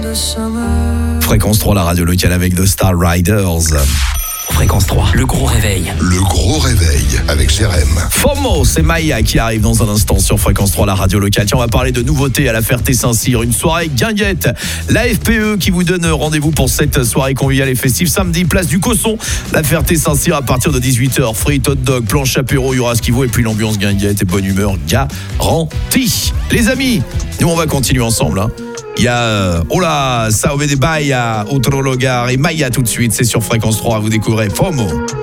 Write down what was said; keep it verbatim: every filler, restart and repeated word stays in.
Fréquence trois, la radio locale avec The Star Riders. Fréquence trois, le gros réveil. Le gros réveil avec Jérém. FOMO, c'est Maya qui arrive dans un instant sur Fréquence trois, la radio locale. Tiens, on va parler de nouveautés à la Ferté-Saint-Cyr. Une soirée guinguette. La F P E qui vous donne rendez-vous pour cette soirée conviviale et festive. Samedi, place du Cosson. La Ferté-Saint-Cyr à partir de dix-huit heures. Frites, hot dog, planche apéro, il y aura ce qu'il vaut. Et puis l'ambiance guinguette et bonne humeur garantie. Les amis, nous on va continuer ensemble, hein. Il y a, oh là, Saove de Bahia, Outro Logar et Maya tout de suite. C'est sur Fréquence trois, vous découvrez FOMO.